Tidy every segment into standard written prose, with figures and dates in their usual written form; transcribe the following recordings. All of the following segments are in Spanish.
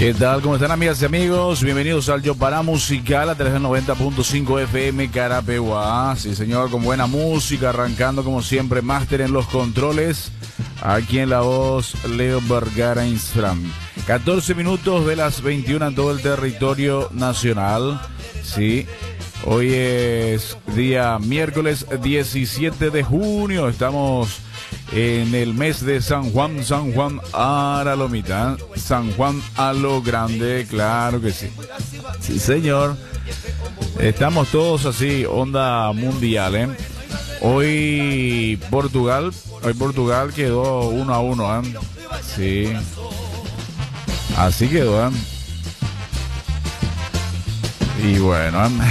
¿Qué tal? ¿Cómo están, amigas y amigos? Bienvenidos al Yo Para Musical a través del 90.5 FM Carapeguá. Sí, señor, con buena música, arrancando como siempre, máster en los controles. Aquí en la voz, Leo Vergara Instagram. 14 minutos de las 21 en todo el territorio nacional. Sí, hoy es día miércoles 17 de junio. Estamos en el mes de San Juan a la lomita, San Juan a lo grande, claro que sí. Sí, señor. Estamos todos así, onda mundial, ¿eh? Hoy Portugal quedó 1-1, ¿eh? Sí. Así quedó, ¿eh? Y bueno, ¿eh?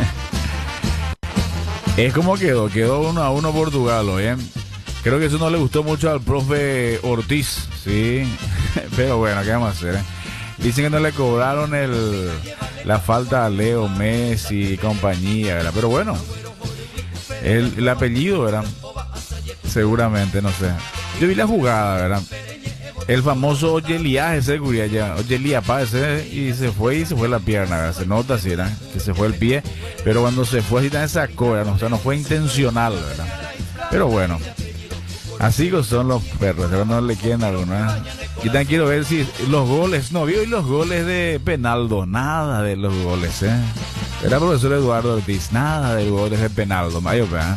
Es como quedó 1-1 Portugal hoy, ¿eh? Creo que eso no le gustó mucho al profe Ortiz, sí, pero bueno, ¿qué vamos a hacer? Dicen que no le cobraron la falta a Leo Messi y compañía, ¿verdad? Pero bueno, el apellido, ¿verdad? Seguramente, no sé. Yo vi la jugada, ¿verdad? El famoso Oyelia ese ya, Oyelia ese, y se fue la pierna, ¿verdad? Se nota así, ¿verdad? Que se fue el pie, pero cuando se fue así también sacó, ¿verdad? O sea, no fue intencional, ¿verdad? Pero bueno. Así son los perros, pero no le quieren a alguno, ¿eh? Y también quiero ver si los goles, no vi hoy los goles de Penaldo, nada de los goles, ¿eh? Era profesor Eduardo Ortiz, nada de goles de Penaldo, mayo, ¿eh?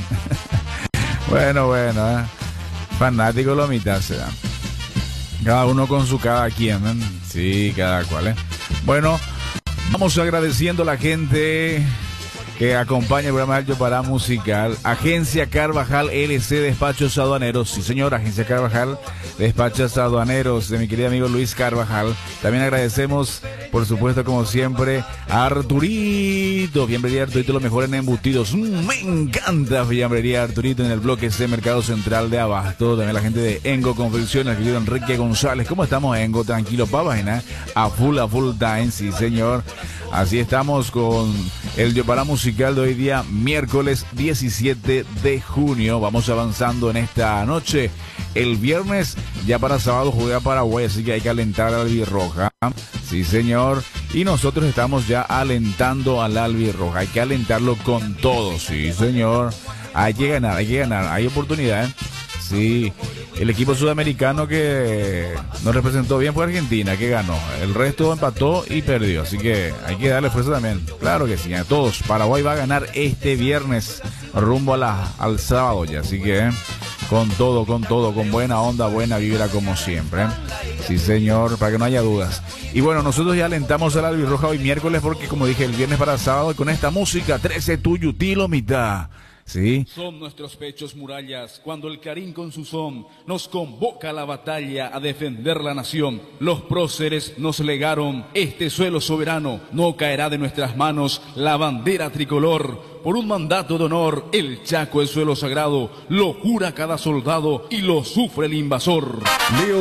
Bueno, ¿eh? Fanático lo mitad se da. Cada uno con su cada quien, ¿eh? Sí, cada cual, ¿eh? Bueno, vamos agradeciendo a la gente que acompaña el programa del Yo Para Musical. Agencia Carvajal LC Despachos Aduaneros. Sí, señor, Agencia Carvajal Despachos Aduaneros de mi querido amigo Luis Carvajal. También agradecemos, por supuesto, como siempre, a Arturito. Fiambrería Arturito, lo mejor en embutidos. Me encanta Fiambrería Arturito en el bloque C, Mercado Central de Abasto. También la gente de Engo Confecciones, el querido Enrique González. ¿Cómo estamos, Engo? Tranquilo, pa' vaina. A full time, sí, señor. Así estamos con el Yo Para Musical de hoy día, miércoles 17 de junio. Vamos avanzando en esta noche. El viernes, ya para sábado, juega Paraguay, así que hay que alentar a la albirroja. Sí, señor. Y nosotros estamos ya alentando a la albirroja. Hay que alentarlo con todo, sí, señor. Hay que ganar. Hay oportunidad, ¿eh? Sí. El equipo sudamericano que nos representó bien fue Argentina, que ganó. El resto empató y perdió. Así que hay que darle fuerza también. Claro que sí, a todos. Paraguay va a ganar este viernes rumbo al sábado ya. Así que con todo, con buena onda, buena vibra como siempre. Sí, señor, para que no haya dudas. Y bueno, nosotros ya alentamos a la albirroja hoy miércoles porque, como dije, el viernes para sábado, con esta música, 13 tuyutilo mitad. Sí. Son nuestros pechos murallas, cuando el Carín con su son nos convoca a la batalla a defender la nación. Los próceres nos legaron este suelo soberano, no caerá de nuestras manos la bandera tricolor. Por un mandato de honor, el Chaco es suelo sagrado, lo jura cada soldado y lo sufre el invasor. Leo